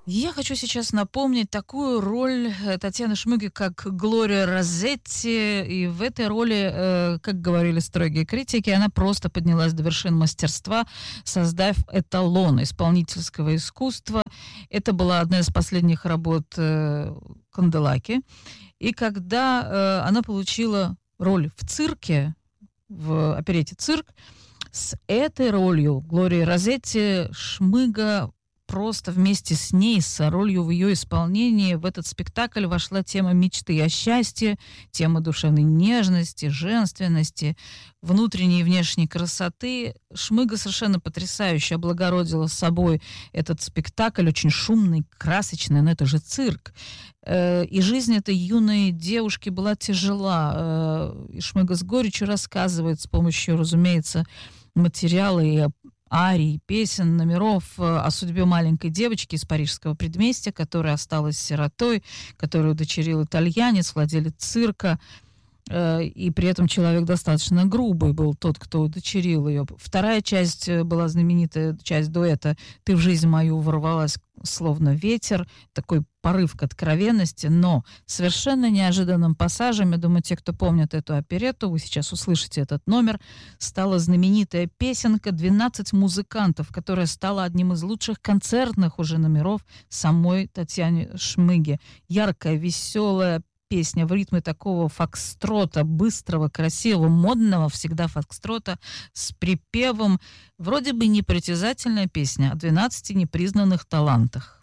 Я хочу сейчас напомнить такую роль Татьяны Шмыги, как Глория Розетти. И в этой роли, как говорили строгие критики, она просто поднялась до вершин мастерства, создав эталон исполнительского искусства. Это была одна из последних работ Канделаки. И когда она получила роль в цирке, в оперете «Цирк», с этой ролью Глории Розетти Шмыга просто вместе с ней, с ролью в ее исполнении, в этот спектакль вошла тема мечты о счастье, тема душевной нежности, женственности, внутренней и внешней красоты. Шмыга совершенно потрясающе облагородила собой этот спектакль, очень шумный, красочный, но это же цирк. И жизнь этой юной девушки была тяжела. И Шмыга с горечью рассказывает с помощью, разумеется, материала и арий, песен, номеров о судьбе маленькой девочки из парижского предместья, которая осталась сиротой, которую удочерил итальянец, владелец цирка, и при этом человек достаточно грубый был тот, кто удочерил ее. Вторая часть была знаменитая часть дуэта «Ты в жизнь мою ворвалась словно ветер», такой порыв к откровенности, но совершенно неожиданным пассажем, я думаю, те, кто помнит эту оперетту, вы сейчас услышите этот номер, стала знаменитая песенка «12 музыкантов», которая стала одним из лучших концертных уже номеров самой Татьяны Шмыги. Яркая, веселая песня в ритме такого фокстрота, быстрого, красивого, модного всегда фокстрота с припевом. Вроде бы непритязательная песня о 12 непризнанных талантах.